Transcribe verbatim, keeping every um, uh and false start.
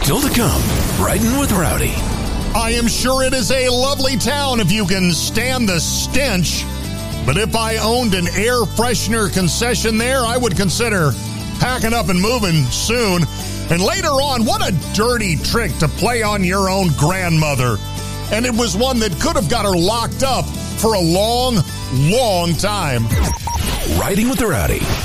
Still to come, Riding with Rowdy. I am sure it is a lovely town if you can stand the stench. But if I owned an air freshener concession there, I would consider packing up and moving soon. And later on, what a dirty trick to play on your own grandmother. And it was one that could have got her locked up for a long, long time. Riding with the Rowdy.